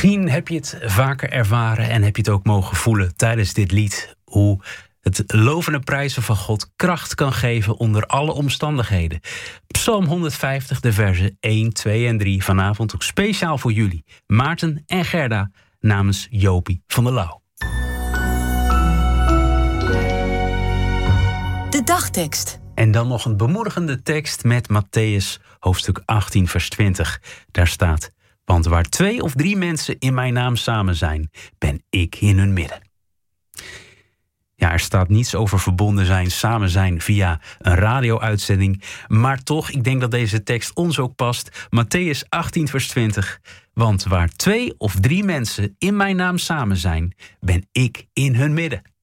Misschien heb je het vaker ervaren en heb je het ook mogen voelen tijdens dit lied. Hoe het loven en prijzen van God kracht kan geven onder alle omstandigheden. Psalm 150, de versen 1, 2 en 3. Vanavond ook speciaal voor jullie. Maarten en Gerda namens Jopie van der Lauw. De dagtekst. En dan nog een bemoedigende tekst met Mattheüs hoofdstuk 18 vers 20. Daar staat: want waar 2 of 3 mensen in mijn naam samen zijn, ben ik in hun midden. Ja, er staat niets over verbonden zijn, samen zijn via een radio-uitzending. Maar toch, ik denk dat deze tekst ons ook past. Mattheüs 18 vers 20. Want waar 2 of 3 mensen in mijn naam samen zijn, ben ik in hun midden.